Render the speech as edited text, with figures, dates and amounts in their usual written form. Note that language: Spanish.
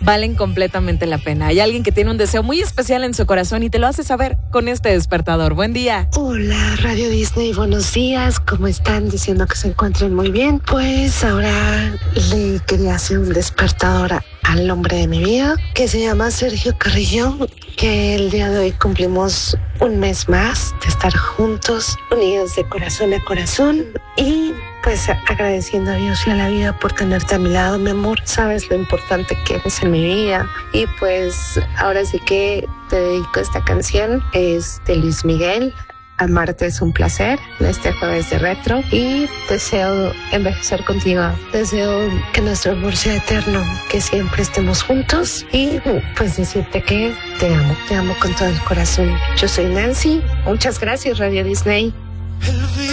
valen completamente la pena. Hay alguien que tiene un deseo muy especial en su corazón y te lo hace saber con este despertador. Buen día. Hola, Radio Disney, buenos días. ¿Cómo están? Diciendo que se encuentren muy bien. Pues ahora le quería hacer un despertador al hombre de mi vida, que se llama Sergio Carrillo, que el día de hoy cumplimos un mes más de estar juntos, unidos de corazón a corazón, y pues agradeciendo a Dios y a la vida por tenerte a mi lado, mi amor. Sabes lo importante que eres en mi vida. Y pues ahora sí que te dedico esta canción. Es de Luis Miguel. Amarte es un placer, en este jueves de retro, y deseo envejecer contigo. Deseo que nuestro amor sea eterno, que siempre estemos juntos, y pues decirte que te amo con todo el corazón. Yo soy Nancy. Muchas gracias, Radio Disney.